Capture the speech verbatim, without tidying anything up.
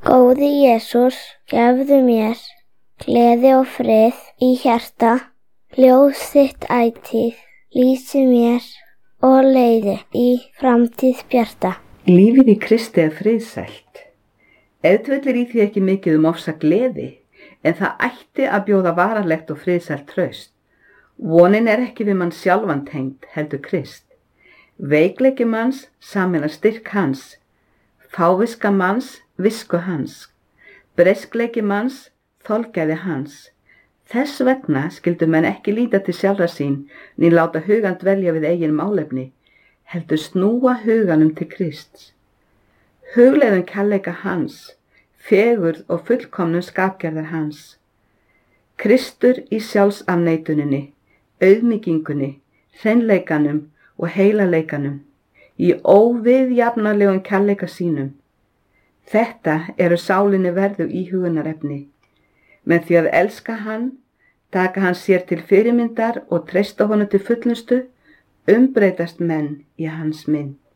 Góði Jesús, gefðu mér gleði og frið í hjarta, ljós þitt ætíð, lýsi mér og leiði í framtíð bjarta. Lífið í Kristi er friðsælt. Ef dvellir í því ekki mikið um ofsa gleði, en það ætti að bjóða varanlegt og friðsælt traust. Vonin er ekki við mann sjálfan tengd, heldur Krist. Veikleiki manns sameinar styrk hans, fáviska manns visku hans, breskleiki manns þolgæði hans. Þess vegna skyldu menn ekki líta til sjálfra sín, né láta hugan dvelja við eigin málefni, heldur snúa huganum til Krists. Hugleiðum kærleika hans, fegurð og fullkomnum skapgerðar hans. Kristur í sjálfsafneituninni, auðmýkingunni, hreinleikanum og heilaleikanum, í óviðjafnanlegum kærleika sínum. Þetta eru sálinni verðu íhugunarefni. Með því að elska hann, taka hann sér til fyrirmyndar og treysta honum til fullnustu, umbreytast menn í hans mynd.